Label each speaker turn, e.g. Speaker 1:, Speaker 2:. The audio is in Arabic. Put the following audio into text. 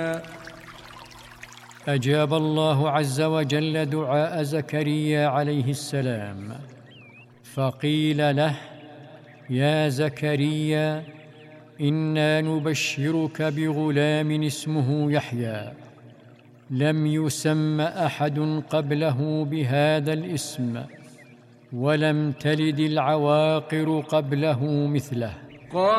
Speaker 1: أجاب الله عز وجل دعاء زكريا عليه السلام، فقيل له: يا زكريا، إنا نبشرك بغلام اسمه يحيى، لم يسم أحد قبله بهذا الاسم، ولم تلد العواقر قبله مثله.